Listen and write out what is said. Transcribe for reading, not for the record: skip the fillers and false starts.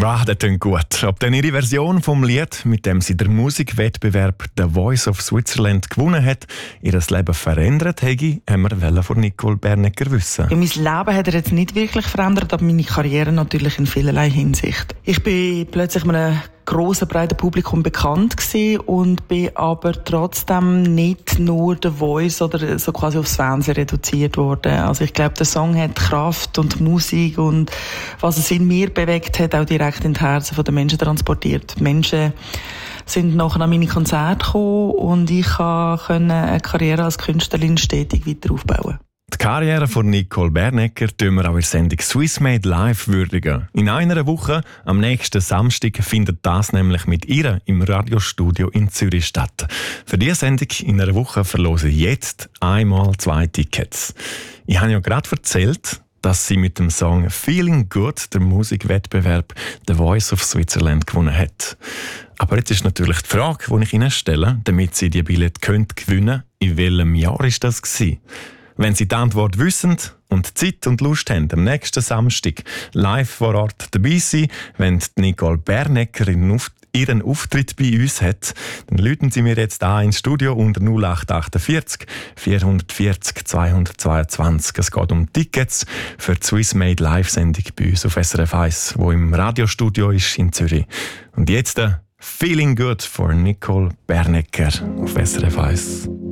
Das klingt gut. Ob dann ihre Version vom Lied, mit dem sie den Musikwettbewerb «The Voice of Switzerland» gewonnen hat, ihr Leben verändert hätte, haben wir von Nicole Bernecker wissen. Ja, mein Leben hat er jetzt nicht wirklich verändert, aber meine Karriere natürlich in vielerlei Hinsicht. Ich bin plötzlich einem grossen, breiten Publikum bekannt gewesen und bin aber trotzdem nicht nur The Voice oder so quasi aufs Fernsehen reduziert worden. Also ich glaube, der Song hat Kraft und Musik und was es in mir bewegt hat, auch direkt in die Herzen der Menschen transportiert. Die Menschen sind nachher an meine Konzerte gekommen und ich konnte eine Karriere als Künstlerin stetig weiter aufbauen. Die Karriere von Nicole Bernecker tun wir auch in der Sendung «Swissmade Live» würdigen. In einer Woche, am nächsten Samstag, findet das nämlich mit ihr im Radiostudio in Zürich statt. Für diese Sendung in einer Woche verlose ich jetzt einmal 2 Tickets. Ich habe ja gerade erzählt, dass sie mit dem Song «Feeling Good» den Musikwettbewerb «The Voice of Switzerland» gewonnen hat. Aber jetzt ist natürlich die Frage, die ich Ihnen stelle, damit Sie die Billette gewinnen können, in welchem Jahr war das gewesen? Wenn Sie die Antwort wissen und Zeit und Lust haben, am nächsten Samstag live vor Ort dabei sein, wenn Nicole Bernecker ihren Auftritt bei uns hat, dann rufen Sie mir jetzt an ins Studio unter 0848 440 222. Es geht um Tickets für die Swissmade Live-Sendung bei uns auf SRF 1, wo im Radiostudio ist in Zürich. Und jetzt «Feeling Good» von Nicole Bernecker auf SRF 1.